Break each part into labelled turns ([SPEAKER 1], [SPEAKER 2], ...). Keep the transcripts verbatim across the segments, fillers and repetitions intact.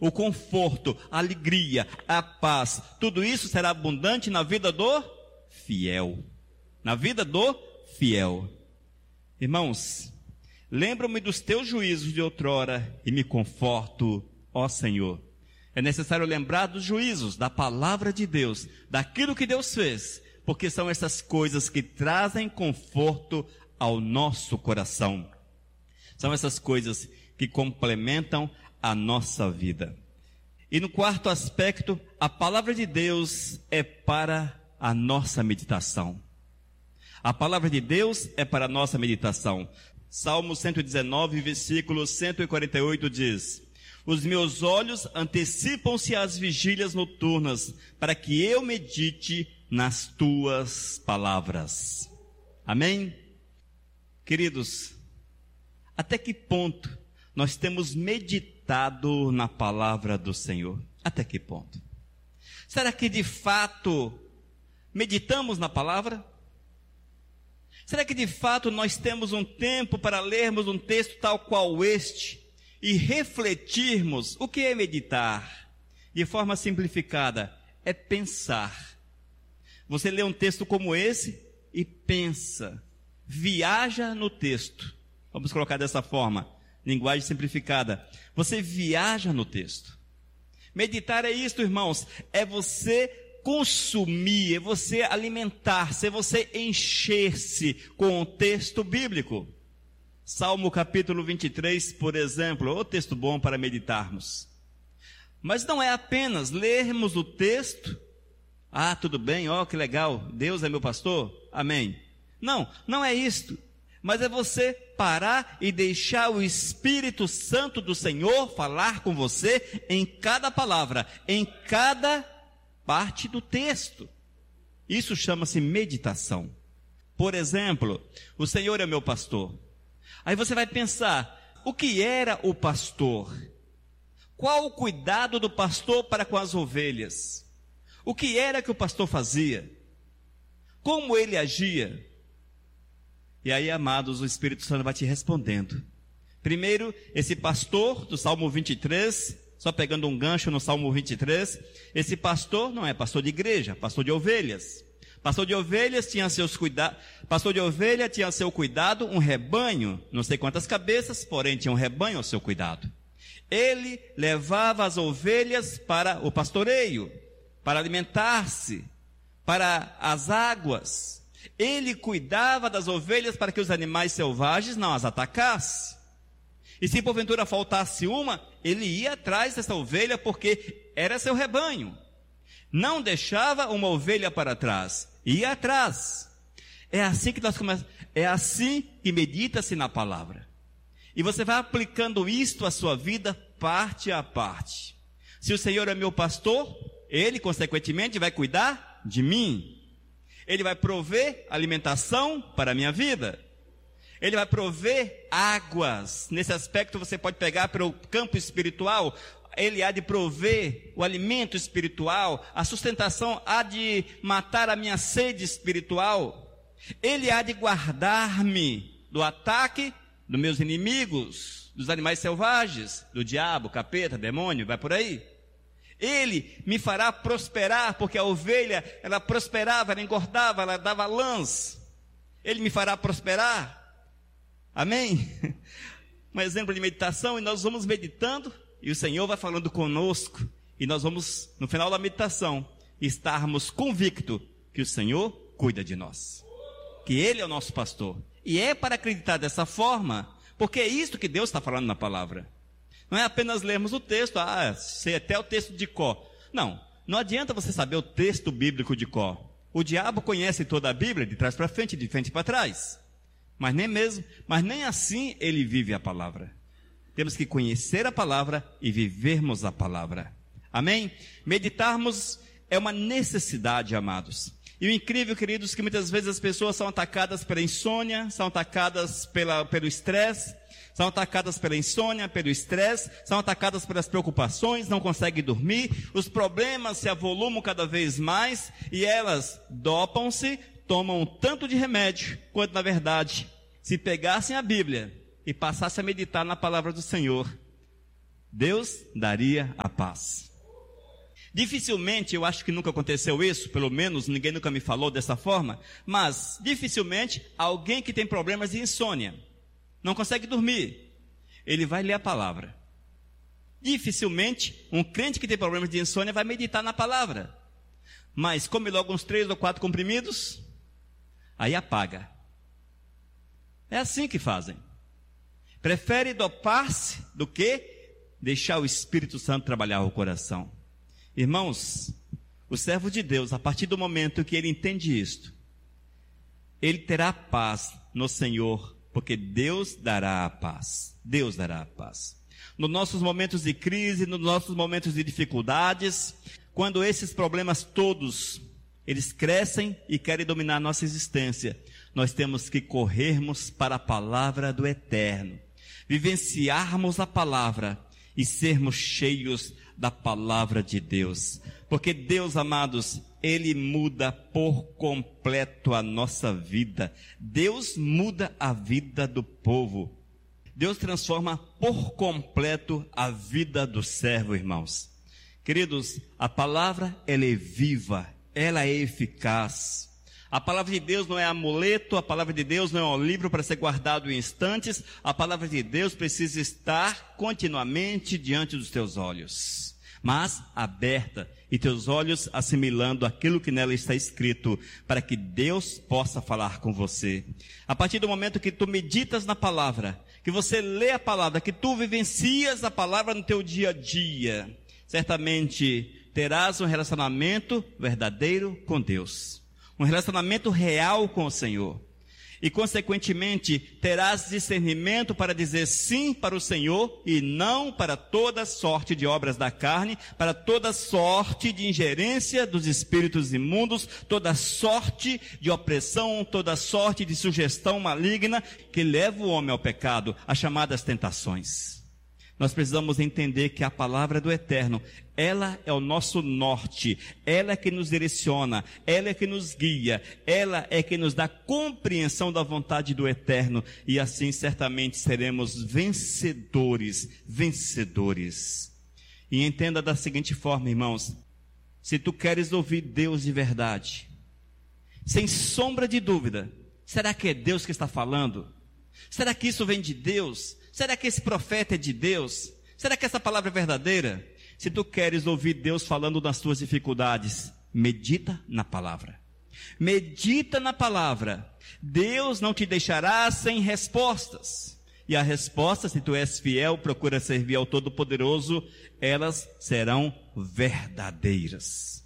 [SPEAKER 1] o conforto, a alegria, a paz, tudo isso será abundante na vida do fiel. Na vida do fiel. Irmãos, lembro-me dos teus juízos de outrora e me conforto, ó Senhor. É necessário lembrar dos juízos, da palavra de Deus, daquilo que Deus fez, porque são essas coisas que trazem conforto ao nosso coração. São essas coisas que complementam a nossa vida. E no quarto aspecto, a palavra de Deus é para a nossa meditação. A palavra de Deus é para a nossa meditação. Salmo cento e dezenove, versículo cento e quarenta e oito diz: os meus olhos antecipam-se às vigílias noturnas, para que eu medite nas tuas palavras. Amém? Queridos, até que ponto nós temos meditado na palavra do Senhor? Até que ponto? Será que de fato meditamos na palavra? Será que de fato nós temos um tempo para lermos um texto tal qual este e refletirmos? O que é meditar? De forma simplificada, é pensar. Você lê um texto como esse e pensa, viaja no texto. Vamos colocar dessa forma, linguagem simplificada. Você viaja no texto. Meditar é isto, irmãos, é você consumir, é você alimentar-se, é você encher-se com o texto bíblico. Salmo capítulo vinte e três, por exemplo, é um texto bom para meditarmos. Mas não é apenas lermos o texto. Ah, tudo bem, ó, que legal, Deus é meu pastor, amém. Não, não é isto. Mas é você parar e deixar o Espírito Santo do Senhor falar com você em cada palavra, em cada parte do texto. Isso chama-se meditação. Por exemplo, o Senhor é meu pastor. Aí você vai pensar, o que era o pastor? Qual o cuidado do pastor para com as ovelhas? O que era que o pastor fazia? Como ele agia? E aí, amados, o Espírito Santo vai te respondendo. Primeiro, esse pastor do Salmo vinte e três, só pegando um gancho no Salmo vinte e três, esse pastor não é pastor de igreja, pastor de ovelhas. Pastor de ovelhas tinha seus cuidados, pastor de ovelha tinha a seu cuidado um rebanho, não sei quantas cabeças, porém tinha um rebanho ao seu cuidado. Ele levava as ovelhas para o pastoreio, para alimentar-se, para as águas. Ele cuidava das ovelhas para que os animais selvagens não as atacassem. E se porventura faltasse uma, ele ia atrás dessa ovelha porque era seu rebanho. Não deixava uma ovelha para trás, ia atrás. É assim que nós começamos, é assim que medita-se na palavra. E você vai aplicando isto à sua vida parte a parte. Se o Senhor é meu pastor, Ele consequentemente vai cuidar de mim. Ele vai prover alimentação para a minha vida. Ele vai prover águas. Nesse aspecto você pode pegar pelo campo espiritual. Ele há de prover o alimento espiritual. A sustentação há de matar a minha sede espiritual. Ele há de guardar-me do ataque dos meus inimigos, dos animais selvagens, do diabo, capeta, demônio, vai por aí. Ele me fará prosperar, porque a ovelha, ela prosperava, ela engordava, ela dava lãs. Ele me fará prosperar. Amém? Um exemplo de meditação, e nós vamos meditando, e o Senhor vai falando conosco, e nós vamos, no final da meditação, estarmos convictos que o Senhor cuida de nós. Que Ele é o nosso pastor. E é para acreditar dessa forma, porque é isso que Deus está falando na palavra. Não é apenas lermos o texto, ah, sei até o texto de cor. Não, não adianta você saber o texto bíblico de cor. O diabo conhece toda a Bíblia, de trás para frente, de frente para trás. Mas nem mesmo, mas nem assim ele vive a palavra. Temos que conhecer a palavra e vivermos a palavra. Amém? Meditarmos é uma necessidade, amados. E o incrível, queridos, que muitas vezes as pessoas são atacadas pela insônia, são atacadas pela, pelo estresse, são atacadas pela insônia, pelo estresse, são atacadas pelas preocupações, não conseguem dormir, os problemas se avolumam cada vez mais e elas dopam-se, tomam um tanto de remédio, quando na verdade, se pegassem a Bíblia e passassem a meditar na palavra do Senhor, Deus daria a paz. Dificilmente, eu acho que nunca aconteceu isso, pelo menos ninguém nunca me falou dessa forma, mas dificilmente alguém que tem problemas de insônia, não consegue dormir, ele vai ler a palavra. Dificilmente um crente que tem problemas de insônia vai meditar na palavra, mas come logo uns três ou quatro comprimidos, aí apaga. É assim que fazem. Prefere dopar-se do que deixar o Espírito Santo trabalhar o coração. Irmãos, o servo de Deus, a partir do momento que ele entende isto, ele terá paz no Senhor, porque Deus dará a paz. Deus dará a paz. Nos nossos momentos de crise, nos nossos momentos de dificuldades, quando esses problemas todos, eles crescem e querem dominar a nossa existência, nós temos que corrermos para a palavra do Eterno, vivenciarmos a palavra e sermos cheios da palavra de Deus, porque Deus, amados, Ele muda por completo a nossa vida. Deus muda a vida do povo. Deus transforma por completo a vida do servo, irmãos. Queridos, a palavra, ela é viva, ela é eficaz. A palavra de Deus não é amuleto, a palavra de Deus não é um livro para ser guardado em instantes. A palavra de Deus precisa estar continuamente diante dos teus olhos, mas aberta, e teus olhos assimilando aquilo que nela está escrito, para que Deus possa falar com você. A partir do momento que tu meditas na palavra, que você lê a palavra, que tu vivencias a palavra no teu dia a dia, certamente terás um relacionamento verdadeiro com Deus, um relacionamento real com o Senhor, e consequentemente terás discernimento para dizer sim para o Senhor e não para toda sorte de obras da carne, para toda sorte de ingerência dos espíritos imundos, toda sorte de opressão, toda sorte de sugestão maligna que leva o homem ao pecado, as chamadas tentações. Nós precisamos entender que a palavra do Eterno, ela é o nosso norte, ela é que nos direciona, ela é que nos guia, ela é que nos dá compreensão da vontade do Eterno, e assim certamente seremos vencedores, vencedores. E entenda da seguinte forma, irmãos, se tu queres ouvir Deus de verdade, sem sombra de dúvida, será que é Deus que está falando? Será que isso vem de Deus? Será que esse profeta é de Deus? Será que essa palavra é verdadeira? Se tu queres ouvir Deus falando das tuas dificuldades, medita na palavra. Medita na palavra. Deus não te deixará sem respostas. E a resposta, se tu és fiel, procura servir ao Todo-Poderoso, elas serão verdadeiras.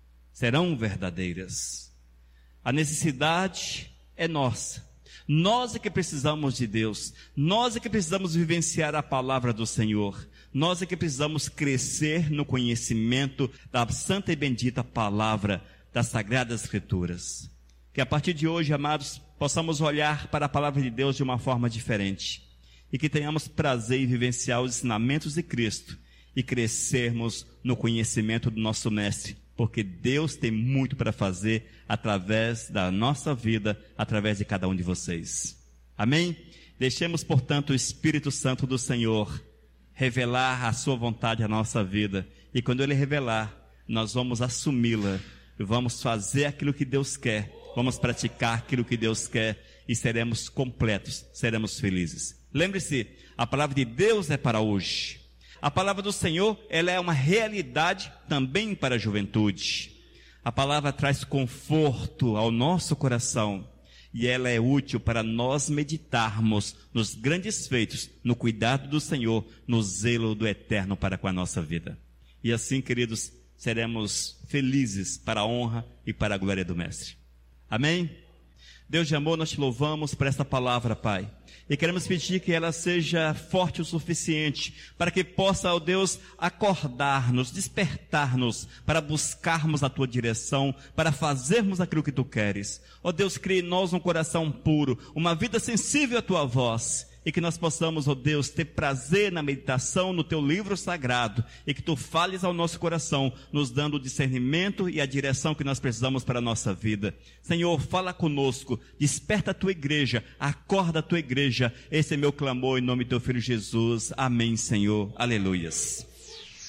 [SPEAKER 1] Serão verdadeiras. A necessidade é nossa. Nós é que precisamos de Deus, nós é que precisamos vivenciar a palavra do Senhor, nós é que precisamos crescer no conhecimento da santa e bendita palavra das Sagradas Escrituras. Que a partir de hoje, amados, possamos olhar para a palavra de Deus de uma forma diferente, e que tenhamos prazer em vivenciar os ensinamentos de Cristo, e crescermos no conhecimento do nosso Mestre, porque Deus tem muito para fazer através da nossa vida, através de cada um de vocês. Amém? Deixemos, portanto, o Espírito Santo do Senhor revelar a sua vontade à nossa vida. E quando Ele revelar, nós vamos assumi-la. Vamos fazer aquilo que Deus quer. Vamos praticar aquilo que Deus quer. E seremos completos, seremos felizes. Lembre-se, a palavra de Deus é para hoje. A palavra do Senhor, ela é uma realidade também para a juventude. A palavra traz conforto ao nosso coração e ela é útil para nós meditarmos nos grandes feitos, no cuidado do Senhor, no zelo do Eterno para com a nossa vida. E assim, queridos, seremos felizes para a honra e para a glória do Mestre. Amém? Deus de amor, nós te louvamos por esta palavra, Pai. E queremos pedir que ela seja forte o suficiente para que possa, ó Deus, acordar-nos, despertar-nos para buscarmos a Tua direção, para fazermos aquilo que Tu queres. Ó Deus, crie em nós um coração puro, uma vida sensível à Tua voz. e que nós possamos, ó Deus, ter prazer na meditação no teu livro sagrado, e que tu fales ao nosso coração, nos dando o discernimento e a direção que nós precisamos para a nossa vida. Senhor, fala conosco, desperta a tua igreja, acorda a tua igreja. Esse é meu clamor em nome do teu filho Jesus. Amém, Senhor. Aleluias.